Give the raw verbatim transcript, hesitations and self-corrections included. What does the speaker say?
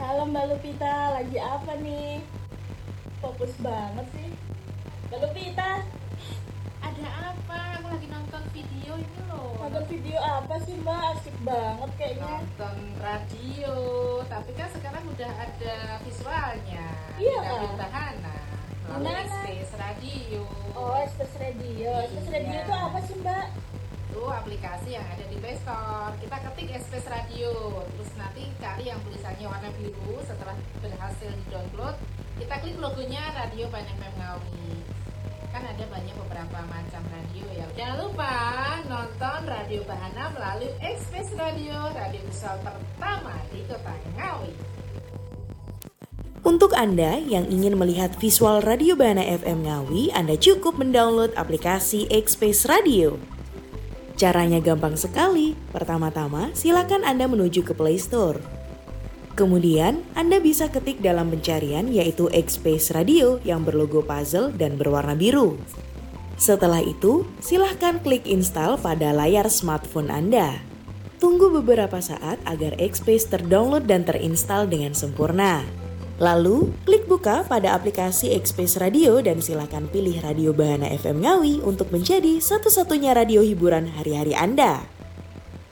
Halo Mbak Lupita, lagi apa nih? Fokus banget sih. Mbak Lupita, Ada apa? Aku lagi nonton video ini loh. nonton video apa sih Mbak? Asik banget kayaknya. Nonton radio. Tapi kan sekarang udah ada visualnya. Iya, di Radio Kak. Bahana. Melalui Dimana? Space Radio. Oh, Express Radio. Express Radio Iya. itu apa sih Mbak? Itu aplikasi yang ada di Play Store. Kita ketik Space Radio. Terus nanti cari yang tulisannya warna biru. Setelah berhasil di-download, kita klik logonya Radio Bahana F M Ngawi. Kan ada banyak beberapa macam radio ya. Jangan lupa nonton Radio Bahana melalui Express Radio, radio visual pertama di Kota Ngawi. Untuk Anda yang ingin melihat visual Radio Bahana F M Ngawi, Anda cukup mendownload aplikasi Express Radio. Caranya gampang sekali. Pertama-tama, silakan Anda menuju ke Play Store. Kemudian, Anda bisa ketik dalam pencarian yaitu Express Radio yang berlogo puzzle dan berwarna biru. Setelah itu, silahkan klik install pada layar smartphone Anda. Tunggu beberapa saat agar Express terdownload dan terinstall dengan sempurna. Lalu, klik buka pada aplikasi Express Radio dan silakan pilih Radio Bahana F M Ngawi untuk menjadi satu-satunya radio hiburan hari-hari Anda.